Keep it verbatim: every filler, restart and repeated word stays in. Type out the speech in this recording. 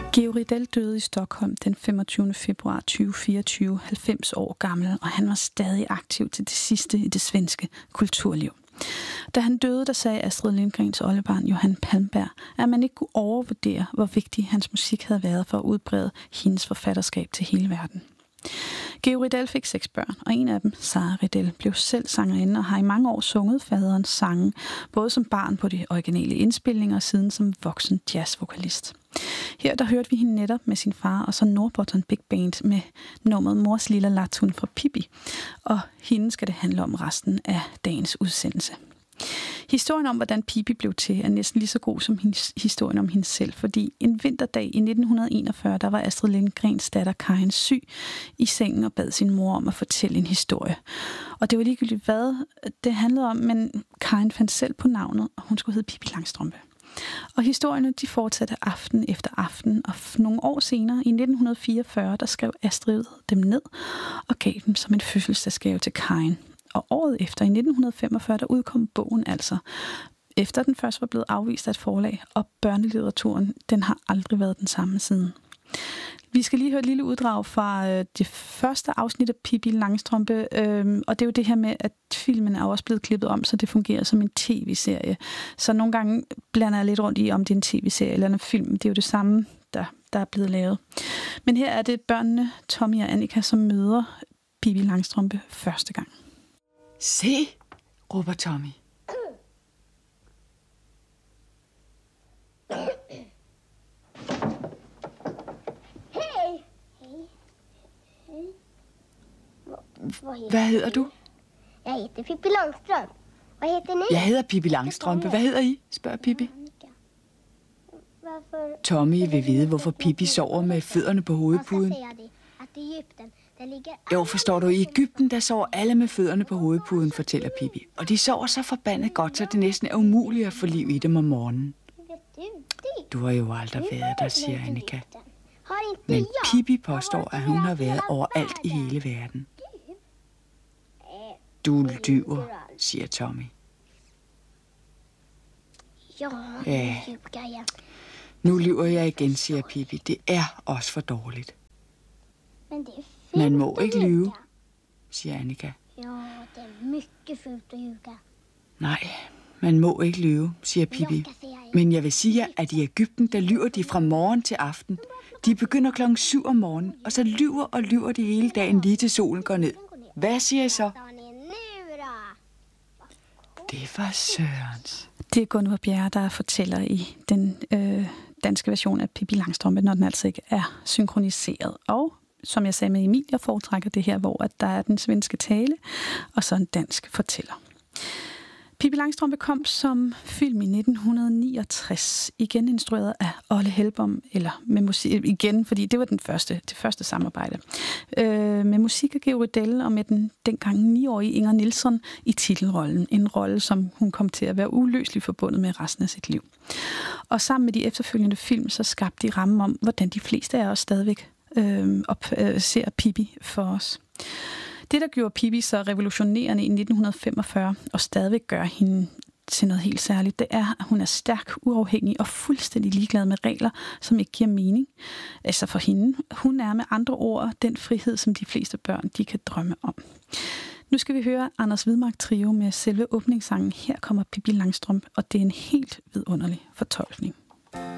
Georg Ridell døde i Stockholm den femogtyvende februar tyve fireogtyve, halvfems år gammel, og han var stadig aktiv til det sidste i det svenske kulturliv. Da han døde, der sagde Astrid Lindgrens oldebarn Johan Palmberg, at man ikke kunne overvurdere, hvor vigtig hans musik havde været for at udbrede hendes forfatterskab til hele verden. Georg Ridell fik seks børn, og en af dem, Sara Ridell, blev selv sangerinde og har i mange år sunget faderens sange, både som barn på de originale indspilninger og siden som voksen jazzvokalist. Her der hørte vi hende netop med sin far og så Norrbotten Big Band med nummeret Mors lilla lathund fra Pippi, og hende skal det handle om resten af dagens udsendelse. Historien om, hvordan Pippi blev til, er næsten lige så god som hendes, historien om hende selv, fordi en vinterdag i nitten enogfyrre, der var Astrid Lindgrens datter Karin syg i sengen og bad sin mor om at fortælle en historie. Og det var ligegyldigt, hvad det handlede om, men Karin fandt selv på navnet, og hun skulle hedde Pippi Langstrømpe. Og historierne, de fortsatte aften efter aften, og nogle år senere, i nitten fireogfyrre, der skrev Astrid dem ned og gav dem som en fødselsdagsgave til Karin. Og året efter, i nitten femogfyrre, der udkom bogen altså, efter den først var blevet afvist af et forlag, og børnelitteraturen, den har aldrig været den samme siden. Vi skal lige høre et lille uddrag fra øh, det første afsnit af Pippi Langstrømpe, øh, og det er jo det her med, at filmen er også blevet klippet om, så det fungerer som en tv-serie. Så nogle gange blander jeg lidt rundt i, om det er en tv-serie eller en film. Det er jo det samme, der, der er blevet lavet. Men her er det børnene Tommy og Annika, som møder Pippi Langstrømpe første gang. Se, råber Tommy. Hej. Hvad hedder du? Jeg heter Pippi Langstrømpe. Hvad heter ni? Jeg hedder Pippi Langstrømpe. Hvad hedder I? Spørger Pippi. Hvorfor? Tommy vil vide, hvorfor Pippi sover med fødderne på hovedpuden. Og så siger de, at i Egypten, der ligger... Jo, forstår du, i Egypten, der sover alle med fødderne på hovedpuden, fortæller Pippi. Og de sover så forbandet godt, så det næsten er umuligt at få liv i dem om morgenen. Vet du, det... Du har jo aldrig været der, siger Annika. Har inte Men jag? Pippi påstår, at hun har været overalt i hele verden. Du lyver, siger Tommy. Ja, Ja. nu ljuger jag. Nu lyver jeg igen, siger Pippi. Det er også for dårligt. Men det är fult Man må att ikke ljuga. lyve, siger Annika. Ja, det är mycket fult att ljuga. Nej, man må ikke lyve, siger Pippi. Jag ska säga er. Men jeg vil sige jer, at i Egypten, der lyver de fra morgen til aften. De begynder klokken syv om morgenen, og så lyver og lyver de hele dagen lige til solen går ned. Hvad siger I så? Tar ni nu då? Det var Sørens. Det er Gunvor Bjerre, der fortæller i den øh, danske version af Pippi Langstrømpe, når den altså ikke er synkroniseret. Og som jeg sagde med Emil, jeg foretrækker det her, hvor at der er den svenske tale, og så en dansk fortæller. Pippi Langstrømpe kom som film i nitten niogtres, igen instrueret af Olle Hellbom, eller med musik, igen, fordi det var den første, det første samarbejde, øh, med musik af Georg Ridell og med den dengang niårige Inger Nilsson i titelrollen, en rolle, som hun kom til at være uløseligt forbundet med resten af sit liv. Og sammen med de efterfølgende film, så skabte de rammen om, hvordan de fleste af os stadigvæk øh, op, øh, ser Pippi for os. Det, der gjorde Pippi så revolutionerende i nitten femogfyrre, og stadigvæk gør hende til noget helt særligt, det er, at hun er stærk, uafhængig og fuldstændig ligeglad med regler, som ikke giver mening. Altså for hende. Hun er med andre ord den frihed, som de fleste børn de kan drømme om. Nu skal vi høre Anders Widmark Trio med selve åbningssangen. Her kommer Pippi Langstrømpe, og det er en helt vidunderlig fortolkning.